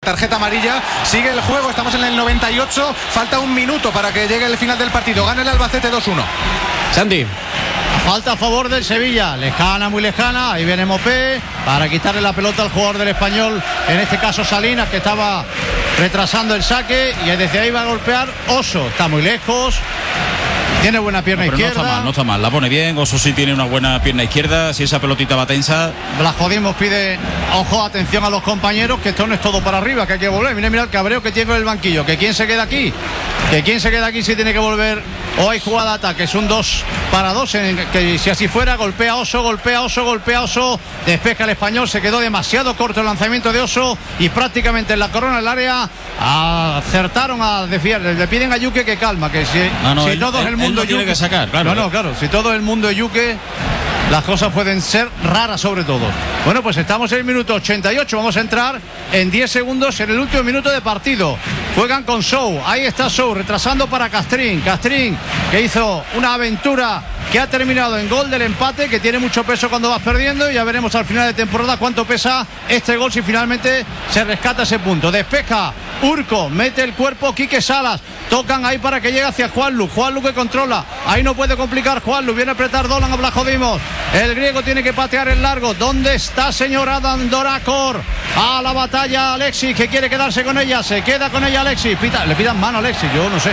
tarjeta amarilla. Sigue el juego, estamos en el 98, falta un minuto para que llegue el final del partido. Gana el Albacete 2-1. Santi. Falta a favor del Sevilla, lejana, muy lejana. Ahí viene Mopé para quitarle la pelota al jugador del Español, en este caso Salinas, que estaba retrasando el saque, y desde ahí va a golpear Oso. Está muy lejos, tiene buena pierna izquierda. No está mal, la pone bien. Oso sí tiene una buena pierna izquierda. Si esa pelotita va tensa. Blasco pide, ojo, atención a los compañeros, que esto no es todo para arriba, que hay que volver. Mira el cabreo que tiene en el banquillo, que quién se queda aquí, si tiene que volver, o hay jugada de ataque. Es un 2-2, que si así fuera, golpea Oso, despeja el Español. Se quedó demasiado corto el lanzamiento de Oso, y prácticamente en la corona del área acertaron a desviar. Le piden a Yuque que calma, que si todo el mundo tiene que sacar, claro. Claro, si todo el mundo es Yuque, las cosas pueden ser raras, sobre todo. Bueno, pues estamos en el minuto 88. Vamos a entrar en 10 segundos en el último minuto de partido. Juegan con Sou. Ahí está Sou, retrasando para Castrín, que hizo una aventura que ha terminado en gol del empate, que tiene mucho peso cuando vas perdiendo, y ya veremos al final de temporada cuánto pesa este gol si finalmente se rescata ese punto. Despeja Urco, mete el cuerpo Quique Salas, tocan ahí para que llegue hacia Juanlu que controla, ahí no puede complicar Juanlu, viene a apretar Dolan a Blajodimos, el griego tiene que patear el largo. ¿Dónde está, señor Adam Dorakor? A la batalla Alexis, que quiere quedarse con ella, se queda con ella Alexis, le pidan mano a Alexis, yo no sé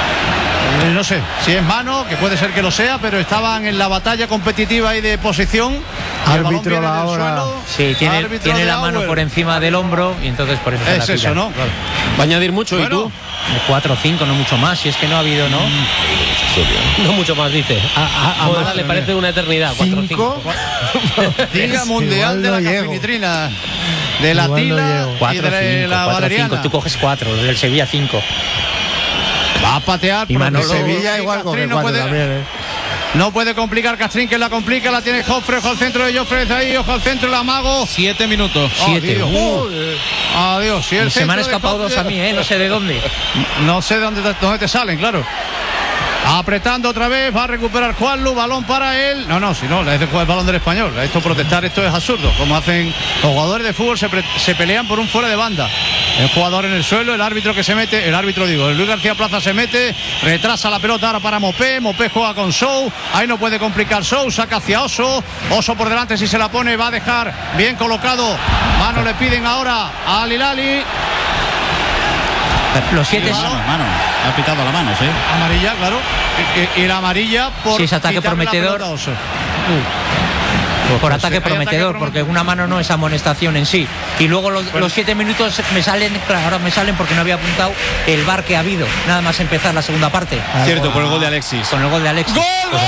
si es mano, que puede ser que lo sea, pero estaban en la batalla competitiva y de posición. Árbitro la hora. Sí, tiene la mano por encima del hombro, y entonces por eso es eso, ¿no? Claro. Va a añadir mucho, bueno, ¿y tú? 4 o 5, no mucho más, si es que no ha habido, ¿no? No mucho más, dice. A Mara le parece una eternidad. 4 o 5. Liga Mundial de la Cafinitrina, de la Tila y de la Valeriana. Tú coges 4, del Sevilla 5. Va a patear, y Manolo, Sevilla igual con no puede, también, no puede complicar Castrín, que la complica, la tiene Jofre, ojo al centro de Jofre, ahí, ojo al centro, el amago. 7 minutos. 7. Adiós. Si el se me han escapado dos a mí, no sé de dónde. No sé de dónde te salen, claro. Apretando otra vez, va a recuperar Juanlu, balón para él. Si no, le hace jugar el balón del Español. Esto protestar, esto es absurdo. Como hacen los jugadores de fútbol, se pelean por un fuera de banda. El jugador en el suelo, el árbitro que se mete, Luis García Plaza se mete, retrasa la pelota ahora para Mopé juega con Sou, ahí no puede complicar Sou, saca hacia Oso por delante, si se la pone va a dejar bien colocado. Mano le piden ahora a Lilali. Los 7 mano. Ha pitado la mano, sí. Amarilla, claro. Y la amarilla por si es ataque prometedor. Por ataque prometedor, porque una mano no es amonestación en sí. Y luego los 7 minutos me salen porque no había apuntado el VAR que ha habido, nada más empezar la segunda parte. Cierto, por el gol de Alexis. Con el gol de Alexis. ¡Gol!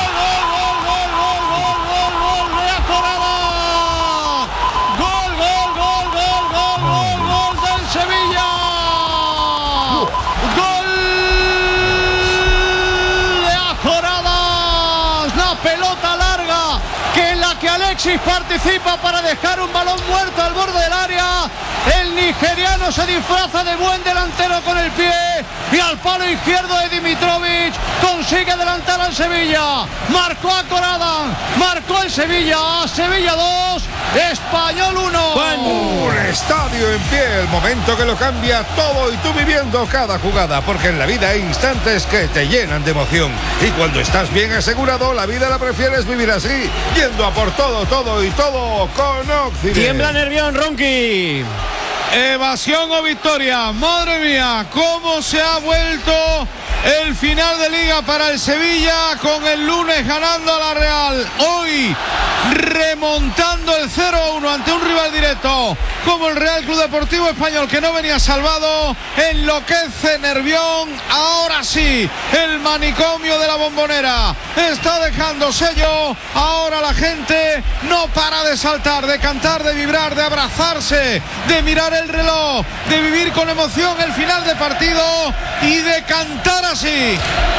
Alexis participa para dejar un balón muerto al borde del área. El nigeriano se disfraza de buen delantero con el pie y al palo izquierdo de Dimitrovic consigue adelantar al Sevilla. Marcó a Coradan, marcó el Sevilla 2, Español 1. Un estadio en pie, el momento que lo cambia todo, y tú viviendo cada jugada, porque en la vida hay instantes que te llenan de emoción, y cuando estás bien asegurado, la vida la prefieres vivir así, yendo a por todo con Occident. Tiembla Nervión, Ronqui. Evasión o victoria. Madre mía, cómo se ha vuelto el final de liga para el Sevilla, con el lunes ganando a la Real, hoy remontando el 0-1 ante un rival directo como el Real Club Deportivo Español, que no venía salvado. Enloquece Nervión. Ahora sí, el manicomio de la Bombonera está dejando sello. Ahora la gente no para de saltar, de cantar, de vibrar, de abrazarse, de mirar el reloj, de vivir con emoción el final de partido y de cantar así.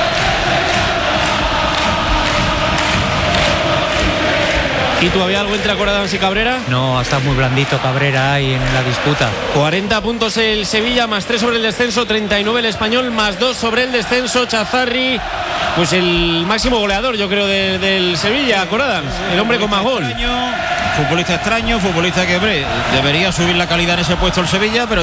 ¿Y todavía algo entre Coradans y Cabrera? No, está muy blandito Cabrera ahí en la disputa. 40 puntos el Sevilla, más 3 sobre el descenso, 39 el Español, más 2 sobre el descenso. Chazarri, pues el máximo goleador, yo creo, del Sevilla, Coradans, el hombre con más gol. Futbolista extraño, futbolista que debería subir la calidad en ese puesto el Sevilla, pero